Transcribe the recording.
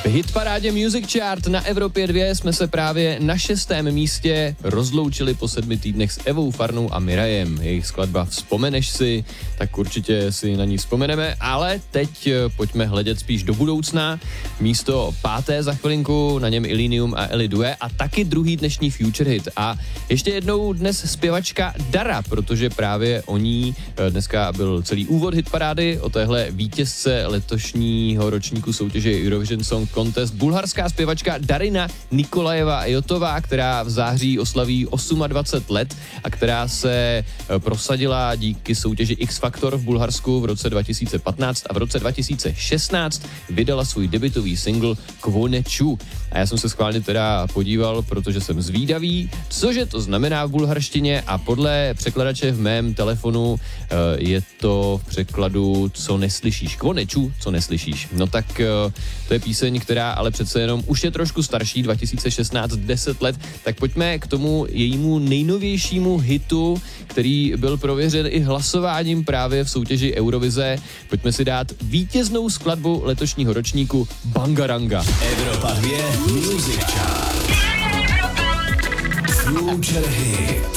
V hitparádě Music Chart na Evropě 2 jsme se právě na 6. místě rozloučili po 7 týdnech s Evou Farnou a Mirajem. Jejich skladba Vzpomeneš si, tak určitě si na ní vzpomeneme, ale teď pojďme hledět spíš do budoucna. Místo 5. za chvilinku, na něm Illenium a Eli Due a taky druhý dnešní Future Hit. A ještě jednou dnes zpěvačka Dara, protože právě o ní dneska byl celý úvod hitparády, o téhle vítězce letošního ročníku soutěže Eurovision Song Contest, bulharská zpěvačka Darina Nikolajeva Jotová, která v září oslaví 28 let a která se prosadila díky soutěži X Factor v Bulharsku v roce 2015 a v roce 2016 vydala svůj debutový single Kvoneču. A já jsem se schválně teda podíval, protože jsem zvídavý, cože to znamená v bulharštině a podle překladače v mém telefonu je to v překladu co neslyšíš. Kvoneču, co neslyšíš. No tak to je píseň, která ale přece jenom už je trošku starší, 2016, 10 let, tak pojďme k tomu jejímu nejnovějšímu hitu, který byl prověřen i hlasováním právě v soutěži Eurovize. Pojďme si dát vítěznou skladbu letošního ročníku Bangaranga. Evropa 2 Music Chart. Future Hit.